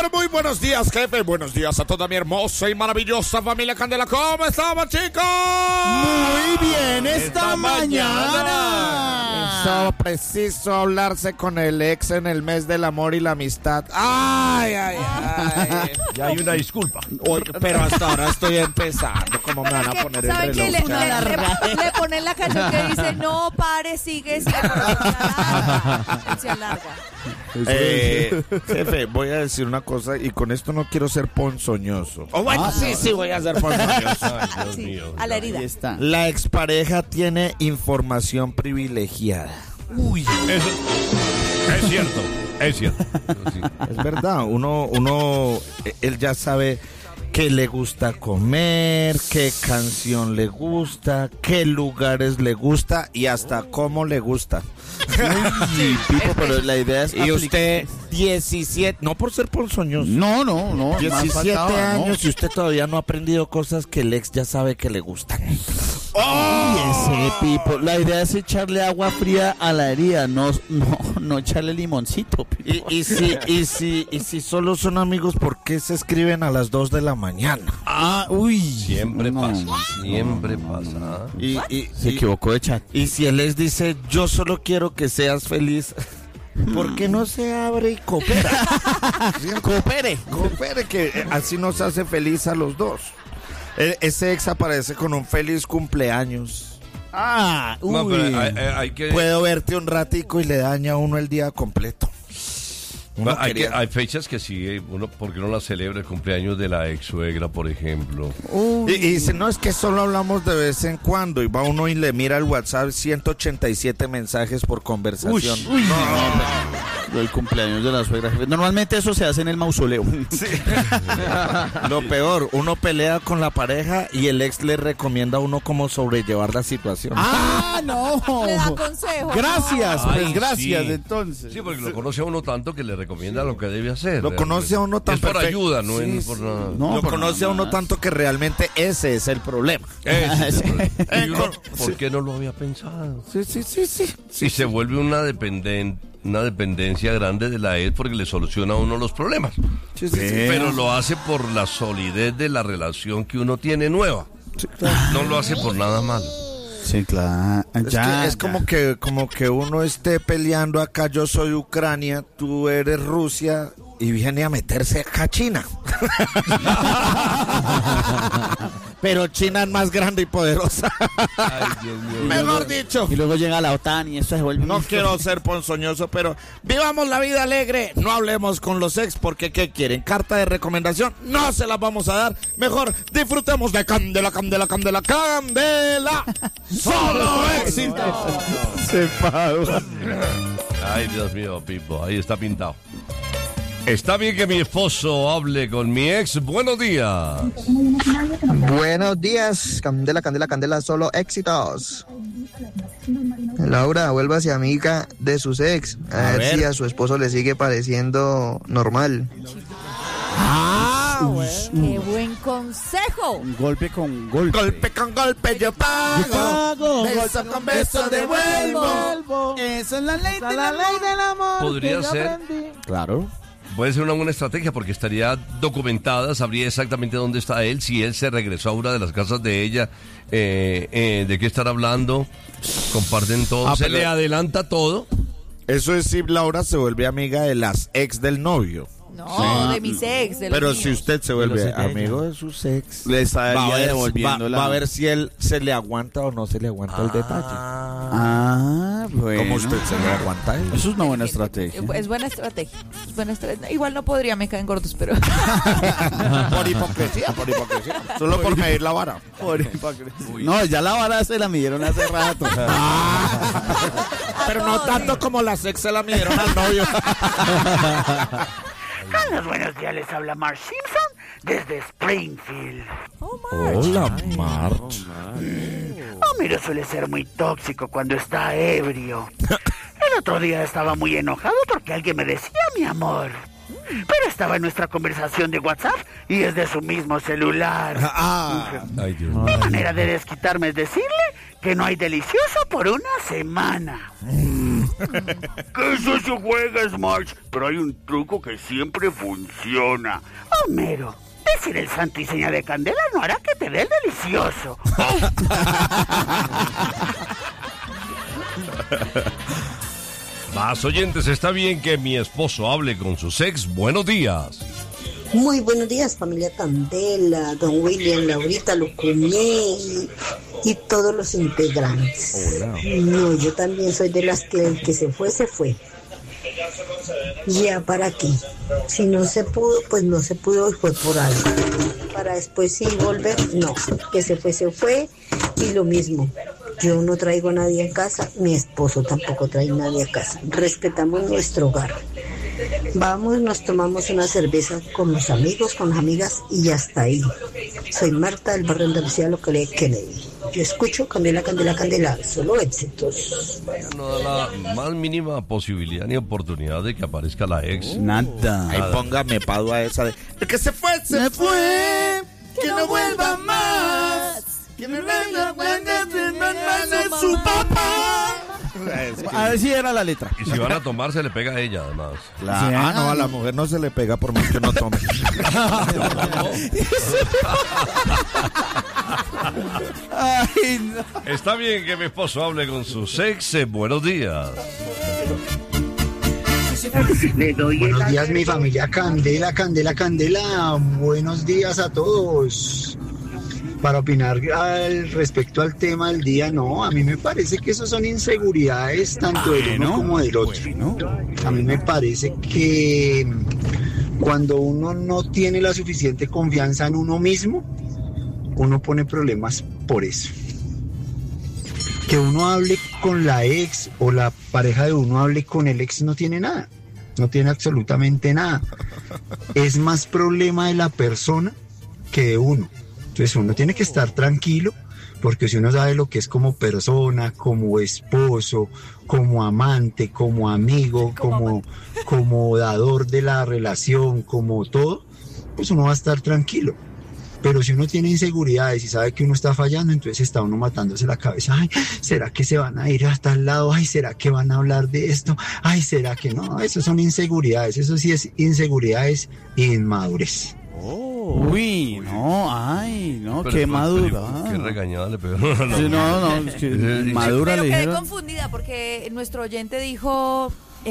Pero muy buenos días, jefe. Buenos días a toda mi hermosa y maravillosa familia Candela. ¿Cómo estamos, chicos? Muy bien, esta mañana. Estaba preciso hablarse con el ex en el mes del amor y la amistad. Ay. Ya hay una disculpa. Oye, pero hasta ahora estoy empezando. ¿Cómo me van a poner el ¿Saben qué? reloj? Le ponen la canción que dice, no pare, sigue. Se alarga. Jefe, voy a decir una cosa y con esto no quiero ser ponzoñoso. Bueno, sí, voy a ser ponzoñoso. Ay, Dios Sí, mío. a la herida. Ahí está. La expareja tiene información privilegiada. Uy, eso es cierto. Sí. Es verdad, él ya sabe qué le gusta comer, qué canción le gusta, qué lugares le gusta y hasta cómo le gusta. Uy, Pipo, pero la idea es Y usted, 17, no por ser ponzoñoso, No. 17 años y usted todavía no ha aprendido cosas que el ex ya sabe que le gustan. Ese Pipo, la idea es echarle agua fría a la herida, no echarle limoncito, Pipo. Y si solo son amigos, ¿por qué se escriben a las 2 de la mañana? Siempre No. pasa. Y Se equivocó de chat. Y si el ex dice, yo solo quiero que seas feliz, ¿por qué no se abre y coopera? Coopere, que así nos hace feliz a los dos. Ese ex aparece con un feliz cumpleaños. No, pero hay que... Puedo verte un ratico y le daña a uno el día completo. Hay fechas que sí, uno, porque no la celebra el cumpleaños de la ex suegra, por ejemplo. Y dice, no, es que solo hablamos de vez en cuando. Y va uno y le mira el WhatsApp, 187 mensajes por conversación. El cumpleaños de la suegra. Normalmente eso se hace en el mausoleo. Lo peor, uno pelea con la pareja y el ex le recomienda a uno cómo sobrellevar la situación. No. Le da consejo. Gracias, Ay, pues gracias, sí. entonces. Sí, porque lo conoce a uno tanto que le recomienda lo que debe hacer. Lo conoce a uno tan Es por perfecto. ayuda, no Sí, es por nada. No, lo por conoce nada a uno más. tanto que realmente ese es el problema. Ese es el problema. Y uno, Sí. ¿por qué no lo había pensado? Sí. Y se vuelve una dependencia grande de la ex porque le soluciona a uno los problemas. Pero lo hace por la solidez de la relación que uno tiene nueva. No lo hace por nada malo. Sí, claro. Es como que uno esté peleando acá, yo soy Ucrania, tú eres Rusia, y viene a meterse acá China. Pero China es más grande y poderosa. Ay, Dios mío. Mejor dicho. Y luego llega la OTAN y eso se vuelve... No quiero ser ponzoñoso, pero vivamos la vida alegre. No hablemos con los ex porque ¿qué quieren? Carta de recomendación. No se las vamos a dar. Mejor disfrutemos de Candela. Solo éxito. Se paró. Ay, Dios mío, Pipo, ahí está pintado. Está bien que mi esposo hable con mi ex. Buenos días. Buenos días, Candela, solo éxitos. Laura, vuélvase amiga de sus ex, a ver si a su esposo le sigue pareciendo normal. Qué buen consejo. Golpe con golpe. Golpe con golpe yo pago. Beso con beso devuelvo. Esa es la ley del amor. Podría ser. Claro. Puede ser una buena estrategia porque estaría documentada, sabría exactamente dónde está él, si él se regresó a una de las casas de ella, de qué estar hablando, comparten todo, se le adelanta todo. Eso es si Laura se vuelve amiga de las ex del novio. No, de mis ex. De los Pero míos. si usted se vuelve de ella. amigo de sus ex, Le estaría va devolviendo va a ver si él se le aguanta o no se le aguanta el detalle. Bueno. ¿Cómo usted se le aguanta a él? Eso es una buena estrategia. Es buena estrategia. Igual no podría, me caen gordos, pero... Por hipocresía. Solo por medir la vara. No, ya la vara se la midieron hace rato. Pero no tanto como las ex se la midieron al novio. Hola, buenos días, les habla Mark Simpson desde Springfield. Hola, March. Homero suele ser muy tóxico cuando está ebrio. El otro día estaba muy enojado porque alguien me decía mi amor. Pero estaba en nuestra conversación de WhatsApp y es de su mismo celular. Ay, Dios mío. Mi manera de desquitarme es decirle que no hay delicioso por una semana. Que eso se juega, Smarch, pero hay un truco que siempre funciona. Homero, decir el santo y seña de candela no hará que te dé el delicioso. Más oyentes, está bien que mi esposo hable con sus ex. Buenos días. Muy buenos días, familia Candela, don William, Laurita, Lucumé y todos los integrantes. Hola. No, yo también soy de las que el que se fue, se fue. Ya, ¿para qué? Si no se pudo, pues no se pudo y fue por algo. Para después sí volver, no. Que se fue y lo mismo. Yo no traigo a nadie a casa, mi esposo tampoco trae a nadie a casa. Respetamos nuestro hogar. Vamos, nos tomamos una cerveza con los amigos, con las amigas y hasta ahí. Soy Marta del barrio Andalucía, lo que lee Kennedy. Yo escucho Candela, Candela, Candela, solo éxitos. No da la más mínima posibilidad ni oportunidad de que aparezca la ex. Nada. Ahí póngame Padua esa de... El que se fue, se fue. Que no vuelva más. Que me venga a su papá. A ver si era la letra. Y si van a tomar, se le pega a ella, además. Ah, no, a la mujer no se le pega por más que uno tome. Ay, no. Está bien que mi esposo hable con sus ex. Buenos días. Buenos días, mi familia Candela, Candela, Candela. Buenos días a todos. Para opinar al respecto al tema del día, no, a mí me parece que eso son inseguridades tanto del uno como del otro. A mí me parece que cuando uno no tiene la suficiente confianza en uno mismo, uno pone problemas por eso. Que uno hable con la ex o la pareja de uno hable con el ex no tiene nada, no tiene absolutamente nada. Es más problema de la persona que de uno. Entonces uno tiene que estar tranquilo, porque si uno sabe lo que es como persona, como esposo, como amante, como amigo, como dador de la relación, como todo, pues uno va a estar tranquilo. Pero si uno tiene inseguridades y sabe que uno está fallando, entonces está uno matándose la cabeza. Ay, ¿será que se van a ir hasta el lado? Ay, ¿será que van a hablar de esto? Ay, ¿será que no? Eso son inseguridades, eso sí es inseguridades e inmadurez. Uy, no, ay, no, Pero qué madura. Qué regañada le pegó. Sí, no, es que madura Pero le quedé dijeron. confundida porque nuestro oyente dijo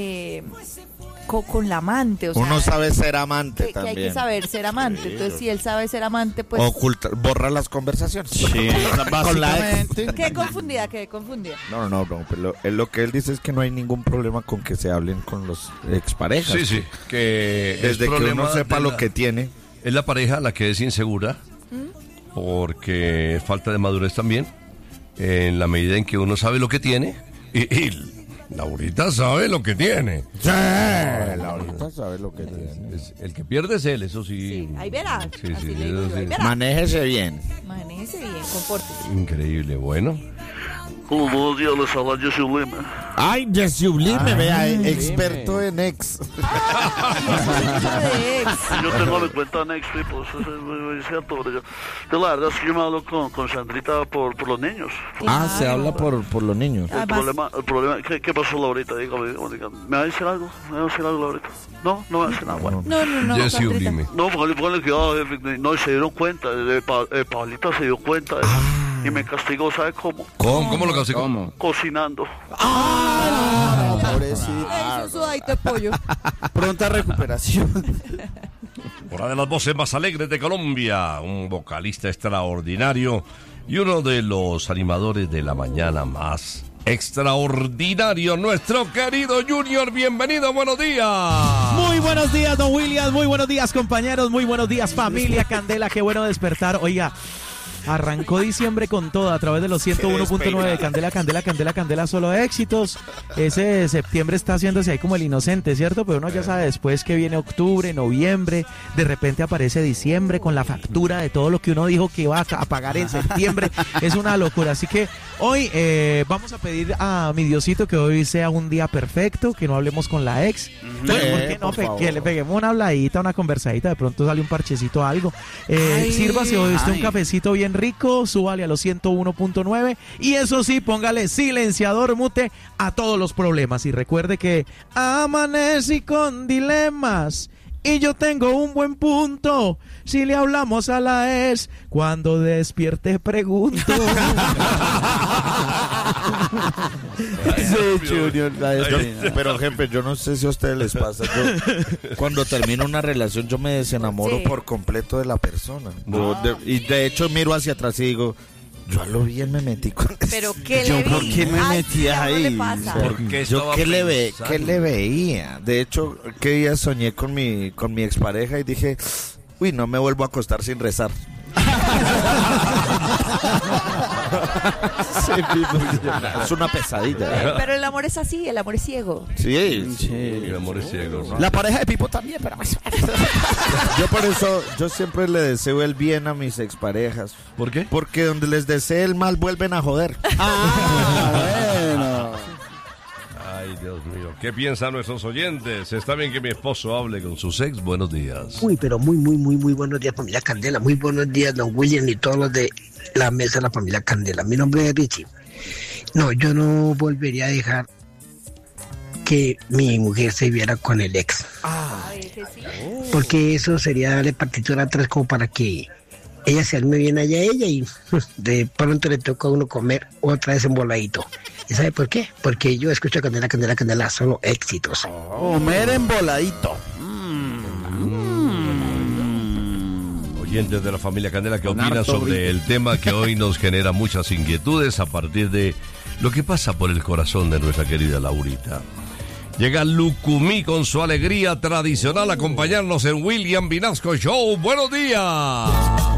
con la amante. O sea, Uno sabe ser amante que también. hay que saber ser amante. Sí, Entonces, si él sabe ser amante, pues... Borra las conversaciones. Sí, básicamente. Quedé confundida. No, pero lo que él dice es que no hay ningún problema con que se hablen con los exparejas. Sí, que Desde el que problema uno sepa de lo que tiene. Es la pareja la que es insegura, porque es falta de madurez también, en la medida en que uno sabe lo que tiene, y Laurita sabe lo que tiene. Sí, Laurita sabe lo que tiene. El que pierde es él, eso sí. Sí, ahí verá. Sí, Así sí, le digo eso yo, sí. ahí verá. Manéjese bien. Manéjese bien, compórtese. Increíble, bueno. Buenos días, les habla Jesse Lima. Ay, de sublime, vea, dime. experto en ex. Yo tengo mi cuenta en Next, pues, es cierto. Yo la verdad es que yo me hablo con Sandrita por los niños. Ah, se habla por los niños. El problema, ¿qué pasó Laurita? Dígame, ¿me va a decir algo? Laurita? No me va a decir nada. Bueno. No. Jesse Sandrita. Ublime. No, póngale cuidado, no, se dieron cuenta, Pablita se dio cuenta y me castigó, ¿sabe cómo? ¿Cómo lo castigó? Cocinando. Pobrecito. Es un sudadito de pollo. Pronta recuperación. Una de las voces más alegres de Colombia, un vocalista extraordinario y uno de los animadores de la mañana más extraordinario, nuestro querido Junior. Bienvenido, buenos días. Muy buenos días, don William. Muy buenos días, compañeros. Muy buenos días, familia Candela. Qué bueno despertar. Oiga, arrancó diciembre con todo a través de los 101.9 de Candela, Candela, Candela, Candela, solo éxitos. Ese septiembre está haciéndose ahí como el inocente, ¿cierto? Pero uno ya sabe después que viene octubre, noviembre, de repente aparece diciembre con la factura de todo lo que uno dijo que iba a pagar en septiembre. Es una locura. Así que hoy vamos a pedir a mi Diosito que hoy sea un día perfecto, que no hablemos con la ex. Bueno, ¿por qué no? Que le peguemos una habladita, una conversadita, de pronto sale un parchecito, algo. Sírvase hoy un cafecito bien rico, súbale a los 101.9 y eso sí, póngale silenciador mute a todos los problemas y recuerde que amanecí con dilemas y yo tengo un buen punto. Si le hablamos a la ex, cuando despierte pregunto. Sí, Junior, Pero jefe, yo no sé si a ustedes les pasa. Yo, cuando termino una relación, yo me desenamoro por completo de la persona. Y de hecho miro hacia atrás y digo, yo a lo bien me metí con eso. Pero ¿qué Yo le por vi? qué me Ay, metí ¿qué ahí? le pasa? Yo qué le veía. De hecho, qué día soñé con mi expareja y dije, uy, no me vuelvo a acostar sin rezar. Es una pesadilla. Pero el amor es así, el amor es ciego. Sí. El amor es ciego, ¿no? La pareja de Pipo también, pero... Yo por eso, yo siempre le deseo el bien a mis exparejas. ¿Por qué? Porque donde les desee el mal vuelven a joder. Bueno. Ay, Dios mío. ¿Qué piensan nuestros oyentes? ¿Está bien que mi esposo hable con sus ex? Buenos días. Uy, pero muy buenos días, familia Candela. Muy buenos días, don William y todos los de la mesa de la familia Candela. Mi nombre es Richie. No, yo no volvería a dejar que mi mujer se viera con el ex. Porque eso sería darle partitura atrás como para que ella se arme bien allá a ella y de pronto le toca a uno comer otra vez emboladito. ¿Y sabe por qué? Porque yo escucho Candela, Candela, Candela, solo éxitos. Comer emboladito. Oyentes de la familia Candela que opinan sobre el tema que hoy nos genera muchas inquietudes a partir de lo que pasa por el corazón de nuestra querida Laurita. Llega Lucumí con su alegría tradicional a acompañarnos en William Vinasco Show. ¡Buenos días!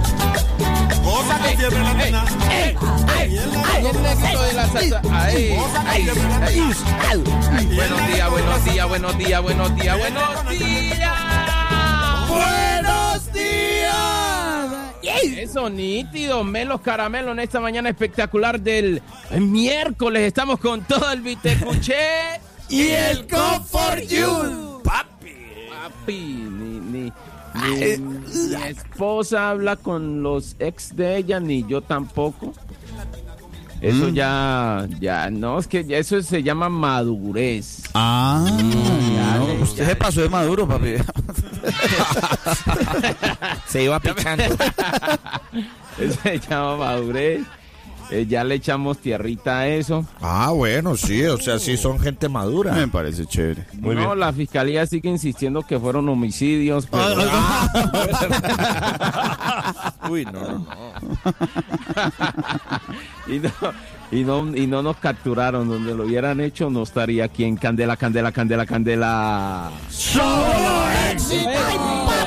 Buenos días, buenos días, buenos días, buenos días, buenos días. ¡Buenos días! Eso, nítido, melos caramelos en esta mañana espectacular del miércoles. Estamos con todo el Vitecuché y el Comfort You. Papi, mi esposa habla con los ex de ella, ni yo tampoco. Eso ya, no, es que eso se llama madurez. Usted se pasó de maduro, papi. Se iba pichando. Eso se llama madurez. Ya le echamos tierrita a eso. Ah, bueno, sí, o sea, sí son gente madura. Me parece chévere. Muy bien. La fiscalía sigue insistiendo que fueron homicidios, pero... Uy, no. Y no nos capturaron. Donde lo hubieran hecho, no estaría aquí en Candela, Candela, Candela, Candela. ¡Solo éxito!